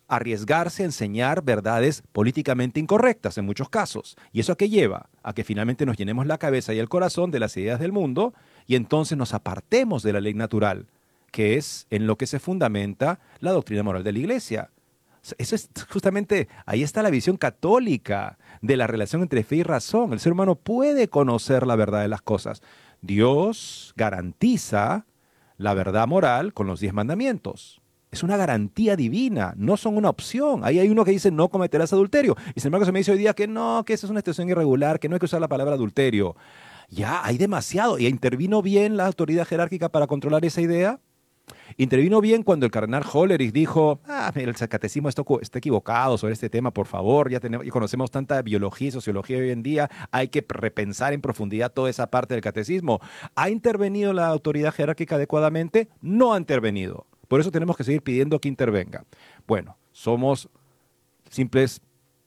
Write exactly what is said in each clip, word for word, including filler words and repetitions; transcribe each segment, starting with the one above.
arriesgarse a enseñar verdades políticamente incorrectas en muchos casos. ¿Y eso a qué lleva? A que finalmente nos llenemos la cabeza y el corazón de las ideas del mundo y entonces nos apartemos de la ley natural, que es en lo que se fundamenta la doctrina moral de la Iglesia. Eso es justamente, ahí está la visión católica de la relación entre fe y razón. El ser humano puede conocer la verdad de las cosas. Dios garantiza la verdad moral con los diez mandamientos. Es una garantía divina, no son una opción. Ahí hay uno que dice no cometerás adulterio. Y sin embargo se me dice hoy día que no, que esa es una situación irregular, que no hay que usar la palabra adulterio. Ya, hay demasiado. ¿Y intervino bien la autoridad jerárquica para controlar esa idea? Intervino bien cuando el cardenal Hollerich dijo, ah, el catecismo está, está equivocado sobre este tema, por favor, ya, tenemos, ya conocemos tanta biología y sociología hoy en día, hay que repensar en profundidad toda esa parte del catecismo. ¿Ha intervenido la autoridad jerárquica adecuadamente? No ha intervenido. Por eso tenemos que seguir pidiendo que intervenga. Bueno, somos simples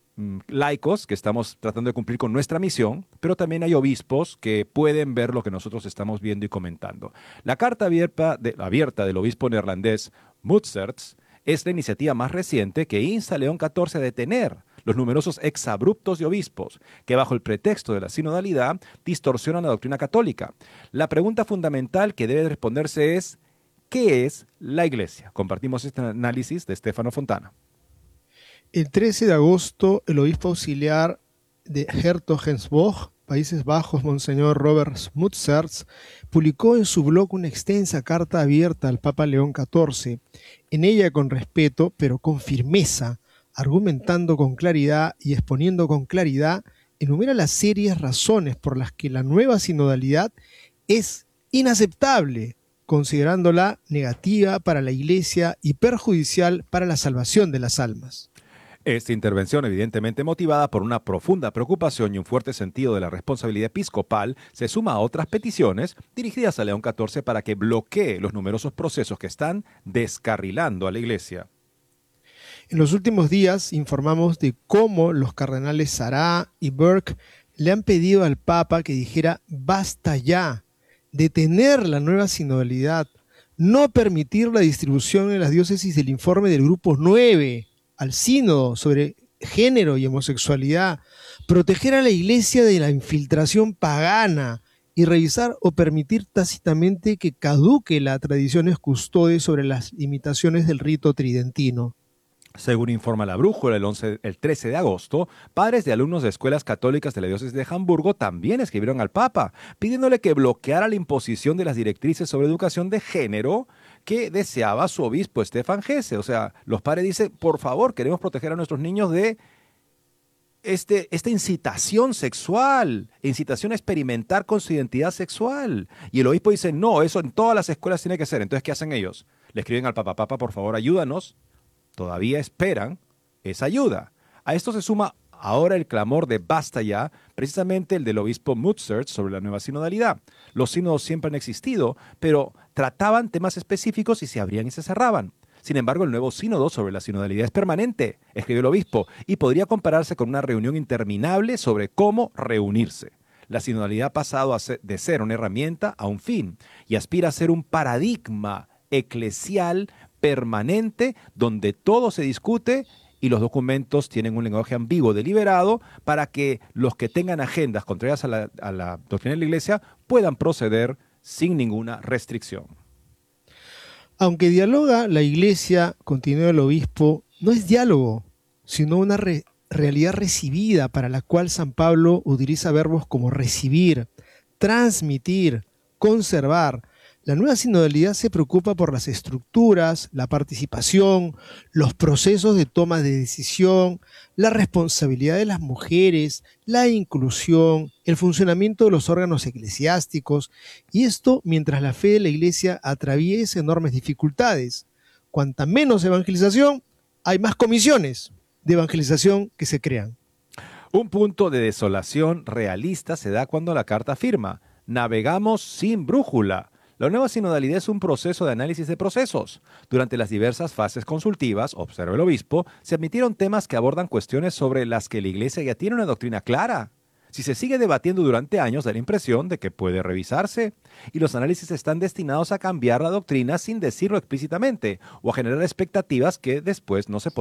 laicos que estamos tratando de cumplir con nuestra misión, pero también hay obispos que pueden ver lo que nosotros estamos viendo y comentando. La carta abierta, de, abierta del obispo neerlandés Mutserts es la iniciativa más reciente que insta a León catorce a detener los numerosos exabruptos de obispos que bajo el pretexto de la sinodalidad distorsionan la doctrina católica. La pregunta fundamental que debe responderse es ¿qué es la Iglesia? Compartimos este análisis de Stefano Fontana. El trece de agosto, el obispo auxiliar de Hertogenbosch, Países Bajos, Monseñor Robert Mutserts, publicó en su blog una extensa carta abierta al Papa León catorce. En ella, con respeto, pero con firmeza, argumentando con claridad y exponiendo con claridad, enumera las serias razones por las que la nueva sinodalidad es inaceptable, considerándola negativa para la Iglesia y perjudicial para la salvación de las almas. Esta intervención, evidentemente motivada por una profunda preocupación y un fuerte sentido de la responsabilidad episcopal, se suma a otras peticiones dirigidas a León catorce para que bloquee los numerosos procesos que están descarrilando a la Iglesia. En los últimos días informamos de cómo los cardenales Sará y Burke le han pedido al Papa que dijera basta ya, detener la nueva sinodalidad, no permitir la distribución en las diócesis del informe del grupo nueve, al sínodo sobre género y homosexualidad, proteger a la Iglesia de la infiltración pagana y revisar o permitir tácitamente que caduque la tradiciones custodes sobre las limitaciones del rito tridentino. Según informa la Brújula, el, once, el trece de agosto, padres de alumnos de escuelas católicas de la diócesis de Hamburgo también escribieron al Papa, pidiéndole que bloqueara la imposición de las directrices sobre educación de género que deseaba su obispo Stefan Hesse. O sea, los padres dicen, por favor, queremos proteger a nuestros niños de este, esta incitación sexual, incitación a experimentar con su identidad sexual. Y el obispo dice, no, eso en todas las escuelas tiene que ser. Entonces, ¿qué hacen ellos? Le escriben al Papa, Papa, por favor, ayúdanos. Todavía esperan esa ayuda. A esto se suma ahora el clamor de basta ya, precisamente el del obispo Mutserts sobre la nueva sinodalidad. Los sínodos siempre han existido, pero trataban temas específicos y se abrían y se cerraban. Sin embargo, el nuevo sínodo sobre la sinodalidad es permanente, escribió el obispo, y podría compararse con una reunión interminable sobre cómo reunirse. La sinodalidad ha pasado a ser, de ser una herramienta a un fin y aspira a ser un paradigma eclesial permanente donde todo se discute y los documentos tienen un lenguaje ambiguo deliberado para que los que tengan agendas contrarias a la, a la doctrina de la Iglesia puedan proceder sin ninguna restricción. Aunque dialoga la Iglesia, continúa el obispo, no es diálogo, sino una re realidad recibida para la cual San Pablo utiliza verbos como recibir, transmitir, conservar. La nueva sinodalidad se preocupa por las estructuras, la participación, los procesos de toma de decisión, la responsabilidad de las mujeres, la inclusión, el funcionamiento de los órganos eclesiásticos, y esto mientras la fe de la Iglesia atraviesa enormes dificultades. Cuanta menos evangelización, hay más comisiones de evangelización que se crean. Un punto de desolación realista se da cuando la carta afirma: navegamos sin brújula. La nueva sinodalidad es un proceso de análisis de procesos. Durante las diversas fases consultivas, observa el obispo, se admitieron temas que abordan cuestiones sobre las que la Iglesia ya tiene una doctrina clara. Si se sigue debatiendo durante años, da la impresión de que puede revisarse. Y los análisis están destinados a cambiar la doctrina sin decirlo explícitamente o a generar expectativas que después no se podrán